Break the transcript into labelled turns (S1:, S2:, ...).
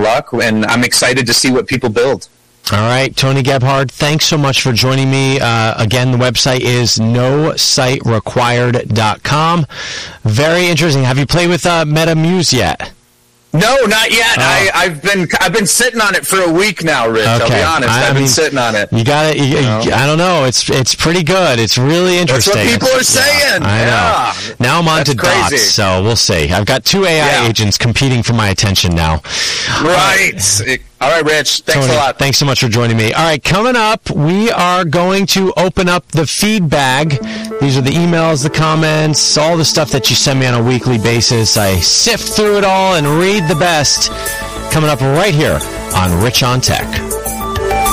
S1: luck, and I'm excited to see what people build.
S2: All right, Tony Gebhard, thanks so much for joining me. Again, the website is nositerequired.com. Very interesting. Have you played with MetaMuse yet?
S1: No, not yet. I've been sitting on it for a week now, Rich. Okay. I'll be honest. I've been sitting on it.
S2: You got it. I don't know. It's pretty good. It's really interesting.
S1: That's what people are saying.
S2: I know. Now I'm on to Dots, so we'll see. I've got 2 AI agents competing for my attention now.
S1: Right. All right, Rich. Thanks
S2: Tony,
S1: a lot.
S2: Thanks so much for joining me. All right, coming up, we are going to open up the feed bag. These are the emails, the comments, all the stuff that you send me on a weekly basis. I sift through it all and read the best. Coming up right here on Rich on Tech.